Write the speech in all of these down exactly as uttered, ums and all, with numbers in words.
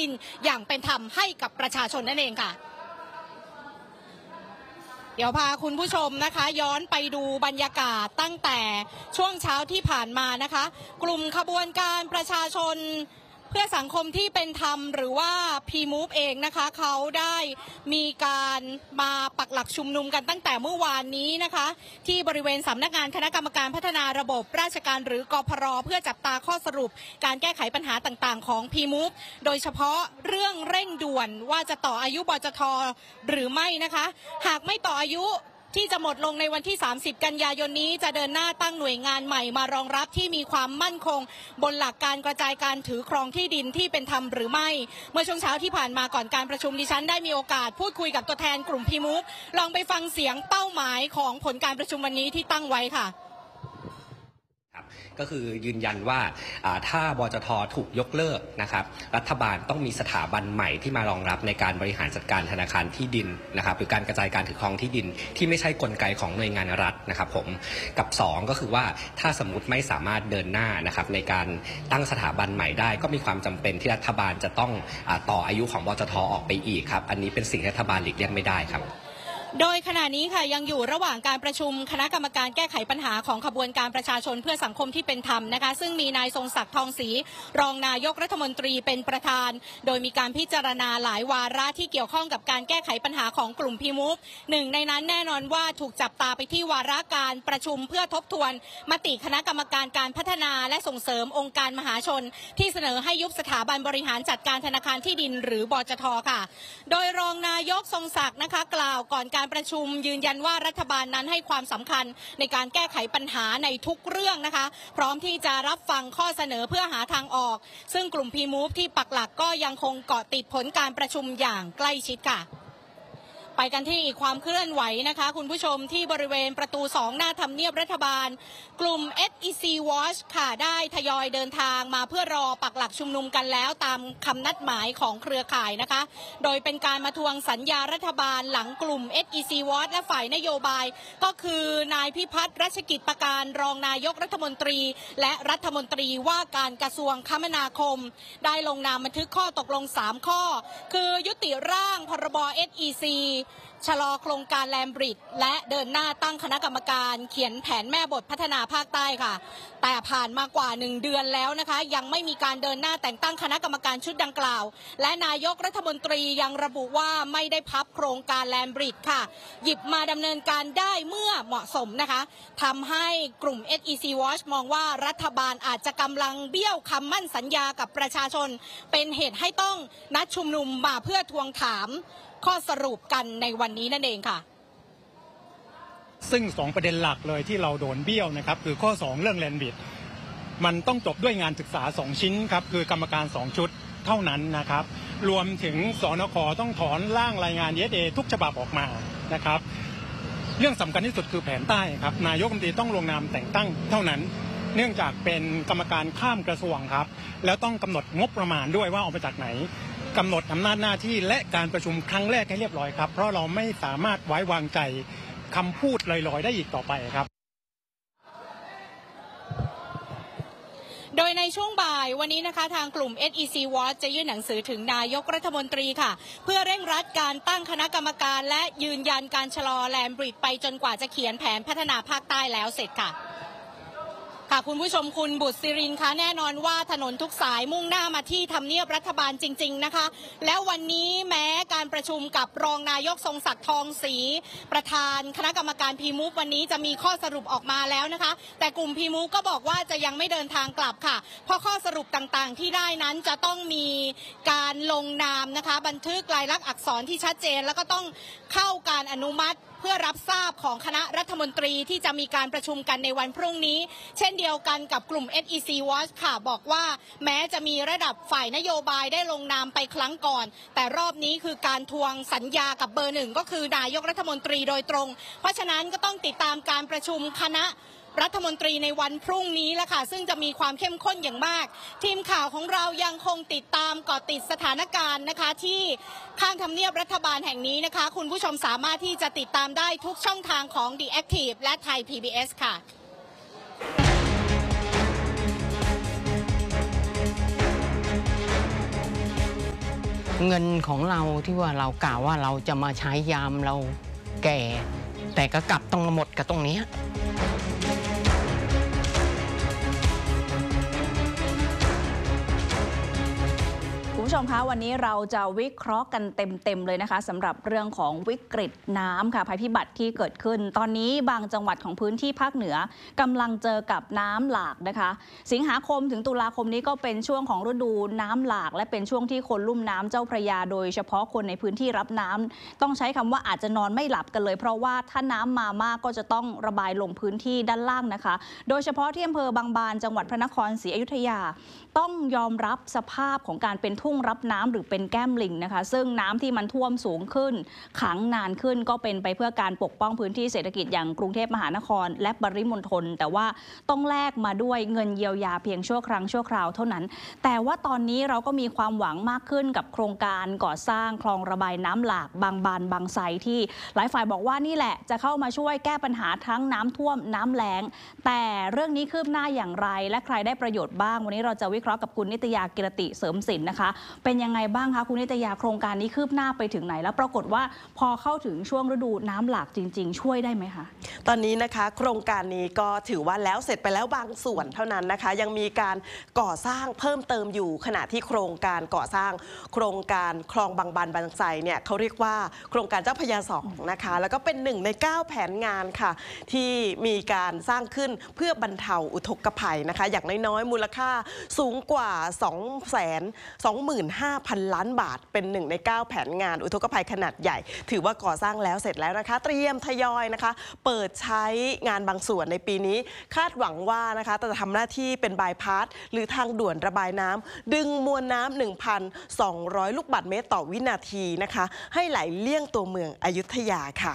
ดินอย่างเป็นธรรมให้กับประชาชนนั่นเองค่ะเดี๋ยวพาคุณผู้ชมนะคะย้อนไปดูบรรยากาศตั้งแต่ช่วงเช้าที่ผ่านมานะคะกลุ่มขบวนการประชาชนเพื่อสังคมที่เป็นธรรมหรือว่า พี มูฟ เองนะคะเขาได้มีการมาปักหลักชุมนุมกันตั้งแต่เมื่อวานนี้นะคะที่บริเวณสำนักงานคณะกรรมการพัฒนาระบบราชการหรือกพร.เพื่อจับตาข้อสรุปการแก้ไขปัญหาต่างๆของ พี มูฟ โดยเฉพาะเรื่องเร่งด่วนว่าจะต่ออายุบจท.หรือไม่นะคะหากไม่ต่ออายุที่จะหมดลงในวันที่สามสิบกันยายนนี้จะเดินหน้าตั้งหน่วยงานใหม่มารองรับที่มีความมั่นคงบนหลักการกระจายการถือครองที่ดินที่เป็นธรรมหรือไม่เมื่อช่วงเช้าที่ผ่านมาก่อนการประชุมดิฉันได้มีโอกาสพูดคุยกับตัวแทนกลุ่ม พี มูฟ ลองไปฟังเสียงเป้าหมายของผลการประชุมวันนี้ที่ตั้งไว้ค่ะก็คือยืนยันว่าถ้าบจท.ถูกยกเลิกนะครับรัฐบาลต้องมีสถาบันใหม่ที่มารองรับในการบริหารจัดการธนาคารที่ดินนะครับหรือการกระจายการถือครองที่ดินที่ไม่ใช่กลไกของหน่วยงานรัฐนะครับผมกับสองก็คือว่าถ้าสมมุติไม่สามารถเดินหน้านะครับในการตั้งสถาบันใหม่ได้ก็มีความจำเป็นที่รัฐบาลจะต้องต่ออายุของบจท.ออกไปอีกครับอันนี้เป็นสิ่งที่รัฐบาลหลีกเลี่ยงไม่ได้ครับโดยขณะนี้ค่ะยังอยู่ระหว่างการประชุมคณะกรรมการแก้ไขปัญหาของขบวนการประชาชนเพื่อสังคมที่เป็นธรรมนะคะซึ่งมีนายทรงศักดิ์ทองศรีรองนายกรัฐมนตรีเป็นประธานโดยมีการพิจารณาหลายวาระที่เกี่ยวข้องกับการแก้ไขปัญหาของกลุ่ม พี มูฟ หนึ่งในนั้นแน่นอนว่าถูกจับตาไปที่วาระการประชุมเพื่อทบทวนมติคณะกรรมการการพัฒนาและส่งเสริมองค์การมหาชนที่เสนอให้ยุบสถาบันบริหารจัดการธนาคารที่ดินหรือบจท.ค่ะโดยรองนายกทรงศักดิ์นะคะกล่าวก่อนการประชุมยืนยันว่ารัฐบาลนั้นให้ความสำคัญในการแก้ไขปัญหาในทุกเรื่องนะคะพร้อมที่จะรับฟังข้อเสนอเพื่อหาทางออกซึ่งกลุ่ม พี มูฟ ที่ปักหลักก็ยังคงเกาะติดผลการประชุมอย่างใกล้ชิดค่ะไปกันที่อีกความเคลื่อนไหวนะคะคุณผู้ชมที่บริเวณประตูสองหน้าทำเนียบรัฐบาลกลุ่ม เอส อี ซี Watch ค่ะได้ทยอยเดินทางมาเพื่อรอปักหลักชุมนุมกันแล้วตามคำนัดหมายของเครือข่ายนะคะโดยเป็นการมาทวงสัญญารัฐบาลหลังกลุ่ม เอส อี ซี Watch และฝ่ายนโยบายก็คือนายพิพัฒน์รัชกิจประการรองนายกรัฐมนตรีและรัฐมนตรีว่าการกระทรวงคมนาคมได้ลงนามบันทึกข้อตกลงสามข้อคือยุติร่างพรบ เอส อี ซีชะลอโครงการแลมบริดและเดินหน้าตั้งคณะกรรมการเขียนแผนแม่บทพัฒนาภาคใต้ค่ะแต่ผ่านมากว่าหนึ่งเดือนแล้วนะคะยังไม่มีการเดินหน้าแต่งตั้งคณะกรรมการชุดดังกล่าวและนายกรัฐมนตรียังระบุว่าไม่ได้พับโครงการแลมบริดค่ะหยิบมาดำเนินการได้เมื่อเหมาะสมนะคะทำให้กลุ่ม เอส อี ซี Watch มองว่ารัฐบาลอาจจะกำลังเบี้ยวคำมั่นสัญญากับประชาชนเป็นเหตุให้ต้องนัดชุมนุมมาเพื่อทวงถามข้อสรุปกันในวันนี้นั่นเองค่ะซึ่งสองประเด็นหลักเลยที่เราโดนเบี้ยวนะครับคือข้อสองเรื่องแลนด์บิดมันต้องจบด้วยงานศึกษาสองชิ้นครับคือกรรมการสองชุดเท่านั้นนะครับรวมถึงสนคต้องถอนร่างรายงาน เอ เอส เอ ทุกฉบับออกมานะครับเรื่องสำคัญที่สุดคือแผนใต้ครับนายกรัฐมนตรีต้องลงนามแต่งตั้งเท่านั้นเนื่องจากเป็นกรรมการข้ามกระทรวงครับแล้วต้องกำหนดงบประมาณด้วยว่าเอามาจากไหนกำหนดอำนาจหน้าที่และการประชุมครั้งแรกให้เรียบร้อยครับเพราะเราไม่สามารถไว้วางใจคำพูดลอยๆได้อีกต่อไปครับโดยในช่วงบ่ายวันนี้นะคะทางกลุ่ม เอส อี ซี Watch จะยื่นหนังสือถึงนายกรัฐมนตรีค่ะเพื่อเร่งรัดการตั้งคณะกรรมการและยืนยันการชะลอแลมบริดไปจนกว่าจะเขียนแผนพัฒนาภาคใต้แล้วเสร็จค่ะค่ะคุณผู้ชมคุณบุตรศิรินคะแน่นอนว่าถนนทุกสายมุ่งหน้ามาที่ทำเนียบรัฐบาลจริงๆนะคะแล้ววันนี้แม้การประชุมกับรองนายกทรงศักดิ์ทองศรีประธานคณะกรรมการ พี มูฟ วันนี้จะมีข้อสรุปออกมาแล้วนะคะแต่กลุ่ม พี มูฟ ก็บอกว่าจะยังไม่เดินทางกลับค่ะเพราะข้อสรุปต่างๆที่ได้นั้นจะต้องมีการลงนามนะคะบันทึกลายลักษณ์อักษรที่ชัดเจนแล้วก็ต้องเข้าการอนุมัติเพื่อรับทราบของคณะรัฐมนตรีที่จะมีการประชุมกันในวันพรุ่งนี้เช่นเดียวกันกับกลุ่ม เอส อี ซี Watch ค่ะบอกว่าแม้จะมีระดับฝ่ายนโยบายได้ลงนามไปครั้งก่อนแต่รอบนี้คือการทวงสัญญากับเบอร์หนึ่งก็คือนายกรัฐมนตรีโดยตรงเพราะฉะนั้นก็ต้องติดตามการประชุมคณะรัฐมนตรีในวันพรุ่งนี้แหละค่ะซึ่งจะมีความเข้มข้นอย่างมากทีมข่าวของเรายังคงติดตามเกาะติดสถานการณ์นะคะที่ข้างทำเนียบรัฐบาลแห่งนี้นะคะคุณผู้ชมสามารถที่จะติดตามได้ทุกช่องทางของ The Active และไทย พี บี เอส ค่ะเงินของเราที่ว่าเรากล่าวว่าเราจะมาใช้ยามเราแก่ แต่ก็กลับต้องมาหมดกับตรงนี้คุณผู้ชมคะวันนี้เราจะวิเคราะห์กันเต็มๆเลยนะคะสำหรับเรื่องของวิกฤตน้ำค่ะภัยพิบัติที่เกิดขึ้นตอนนี้บางจังหวัดของพื้นที่ภาคเหนือกำลังเจอกับน้ำหลากนะคะสิงหาคมถึงตุลาคมนี้ก็เป็นช่วงของฤดูน้ำหลากและเป็นช่วงที่คนลุ่มน้ำเจ้าพระยาโดยเฉพาะคนในพื้นที่รับน้ำต้องใช้คำว่าอาจจะนอนไม่หลับกันเลยเพราะว่าถ้าน้ำมามากก็จะต้องระบายลงพื้นที่ด้านล่างนะคะโดยเฉพาะที่อำเภอบางบานจังหวัดพระนครศรีอยุธยาต้องยอมรับสภาพของการเป็นทุ่งรับน้ำหรือเป็นแก้มลิงนะคะซึ่งน้ำที่มันท่วมสูงขึ้นขังนานขึ้นก็เป็นไปเพื่อการปกป้องพื้นที่เศรษฐกิจอย่างกรุงเทพมหานครและปริมณฑลแต่ว่าต้องแลกมาด้วยเงินเยียวยาเพียงชั่วครั้งชั่วคราวเท่านั้นแต่ว่าตอนนี้เราก็มีความหวังมากขึ้นกับโครงการก่อสร้างคลองระบายน้ำหลากบางบานบางไทรที่หลายฝ่ายบอกว่านี่แหละจะเข้ามาช่วยแก้ปัญหาทั้งน้ำท่วมน้ำแล้งแต่เรื่องนี้คืบหน้าอย่างไรและใครได้ประโยชน์บ้างวันนี้เราจะวิเคราะห์กับคุณนิตยากิรติเสริมสินนะคะเป็นยังไงบ้างคะคุณนิตยาโครงการนี้คืบหน้าไปถึงไหนแล้วปรากฏว่าพอเข้าถึงช่วงฤดูน้ำหลากจริงๆช่วยได้ไหมคะตอนนี้นะคะโครงการนี้ก็ถือว่าแล้วเสร็จไปแล้วบางส่วนเท่านั้นนะคะยังมีการก่อสร้างเพิ่มเติมอยู่ขณะที่โครงการก่อสร้างโครงการคลองบางบานบางไทรเนี่ยเขาเรียกว่าโครงการเจ้าพระยาสองนะคะแล้วก็เป็นหนึ่งในเก้าแผนงานค่ะที่มีการสร้างขึ้นเพื่อบรรเทาอุทกภัยนะคะอย่างน้อยๆมูลค่าสูงกว่า สองแสนสองหมื่นห้าพัน ล้านบาทเป็นหนึ่งในเก้าแผนงานอุทกภัยขนาดใหญ่ถือว่าก่อสร้างแล้วเสร็จแล้วนะคะเตรียมทยอยนะคะเปิดใช้งานบางส่วนในปีนี้คาดหวังว่านะคะจะทำหน้าที่เป็นบายพาสหรือทางด่วนระบายน้ำดึงมวลน้ำ หนึ่งพันสองร้อย ลูกบาศก์เมตรต่อวินาทีนะคะให้ไหลเลี่ยงตัวเมืองอยุธยาค่ะ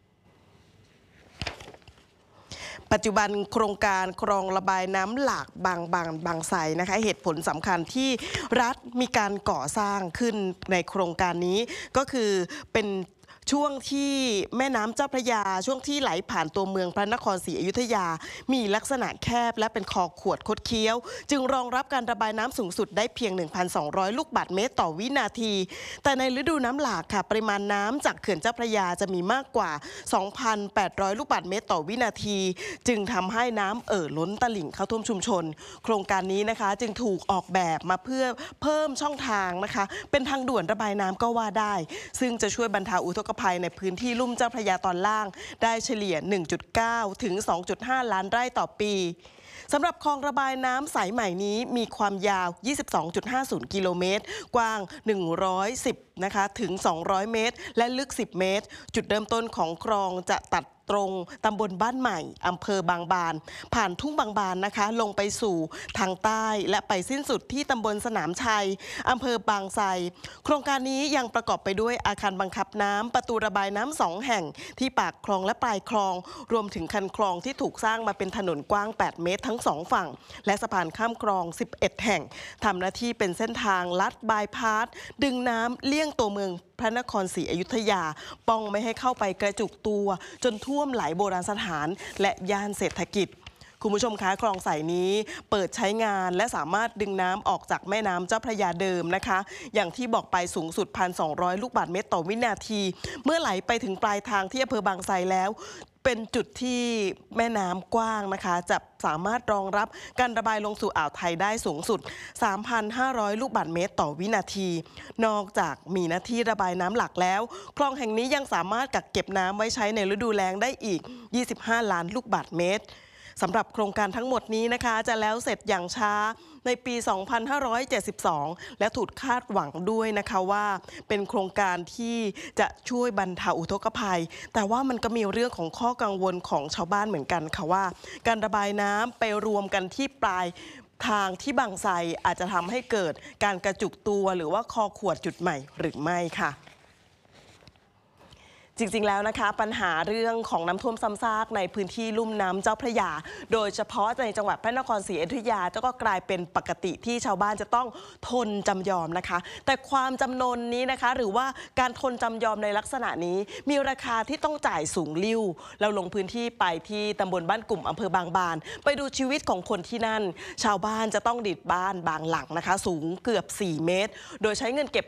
ปัจจุบันโครงการคลองระบายน้ำหลากบางบางบางไทรนะคะเหตุผลสำคัญที่รัฐมีการก่อสร้างขึ้นในโครงการนี้ก็คือเป็นช่วงที่แม่น้ำเจ้าพระยาช่วงที่ไหลผ่านตัวเมืองพระนครศรีอยุธยามีลักษณะแคบและเป็นคอขวดคดเคี้ยวจึงรองรับการระบายน้ำสูงสุดได้เพียง หนึ่งพันสองร้อย ลูกบาศก์เมตรต่อวินาทีแต่ในฤดูน้ำหลากค่ะปริมาณน้ำจากเขื่อนเจ้าพระยาจะมีมากกว่า สองพันแปดร้อย ลูกบาศก์เมตรต่อวินาทีจึงทำให้น้ำเอ่อล้นตลิ่งเข้าท่วมชุมชนโครงการนี้นะคะจึงถูกออกแบบมาเพื่อเพิ่มช่องทางนะคะเป็นทางด่วนระบายน้ำก็ว่าได้ซึ่งจะช่วยบรรเทาอุทกภัยในพื้นที่ลุ่มเจ้าพระยาตอนล่างได้เฉลี่ย หนึ่งจุดเก้า ถึง สองจุดห้า ล้านไร่ต่อปีสำหรับคลองระบายน้ำสายใหม่นี้มีความยาว ยี่สิบสองจุดห้าศูนย์ กิโลเมตรกว้าง หนึ่งร้อยสิบ นะคะถึง สองร้อย เมตรและลึก สิบ เมตรจุดเริ่มต้นของคลองจะตัดตรงตำบลบ้านใหม่อำเภอบางบานผ่านทุ่งบางบานนะคะลงไปสู่ทางใต้และไปสิ้นสุดที่ตำบลสนามชัยอำเภอบางไทรโครงการนี้ยังประกอบไปด้วยอาคารบังคับน้ำประตูระบายน้ำสองแห่งที่ปากคลองและปลายคลองรวมถึงคันคลองที่ถูกสร้างมาเป็นถนนกว้างแปดเมตรทั้งสองฝั่งและสะพานข้ามคลองสิบเอ็ดแห่งทำหน้าที่เป็นเส้นทางลัดบายพาสดึงน้ำเลี่ยงตัวเมืองพระนครศรีอยุธยาป้องไม่ให้เข้าไปกระจุกตัวจนท่วมหลายโบราณสถานและย่านเศรษฐกิจคุณผู้ชมคะคลองสายนี้เปิดใช้งานและสามารถดึงน้ำออกจากแม่น้ำเจ้าพระยาเดิมนะคะอย่างที่บอกไปสูงสุด หนึ่งพันสองร้อย ลูกบาศก์เมตรต่อวินาทีเมื่อไหลไปถึงปลายทางที่อำเภอบางไทรแล้วเป็นจุดที่แม่น้ำกว้างนะคะจะสามารถรองรับการระบายลงสู่อ่าวไทยได้สูงสุด สามพันห้าร้อย ลูกบาศก์เมตรต่อวินาทีนอกจากมีหน้าที่ระบายน้ำหลักแล้วคลองแห่งนี้ยังสามารถกักเก็บน้ำไว้ใช้ในฤดูแล้งได้อีก ยี่สิบห้า ล้านลูกบาศก์เมตรสำหรับโครงการทั้งหมดนี้นะคะจะแล้วเสร็จอย่างช้าในปี สองพันห้าร้อยเจ็ดสิบสอง และถูกคาดหวังด้วยนะคะว่าเป็นโครงการที่จะช่วยบรรเทาอุทกภัยแต่ว่ามันก็มีเรื่องของข้อกังวลของชาวบ้านเหมือนกันค่ะว่าการระบายน้ำไปรวมกันที่ปลายทางที่บางไทรอาจจะทำให้เกิดการกระจุกตัวหรือว่าคอขวดจุดใหม่หรือไม่ค่ะจริงๆแล้วนะคะปัญหาเรื่องของน้ำท่วมซ้ำซากในพื้นที่ลุ่มน้ำเจ้าพระยาโดยเฉพาะในจังหวัดพระนครศรีอยุธยาก็กลายเป็นปกติที่ชาวบ้านจะต้องทนจำยอมนะคะแต่ความจำนนนี้นะคะหรือว่าการทนจำยอมในลักษณะนี้มีราคาที่ต้องจ่ายสูงลิ่วเราลงพื้นที่ไปที่ตำบลบ้านกลุ่มอำเภอบางบานไปดูชีวิตของคนที่นั่นชาวบ้านจะต้องดิดบ้านบางหลังนะคะสูงเกือบสี่เมตรโดยใช้เงินเก็บ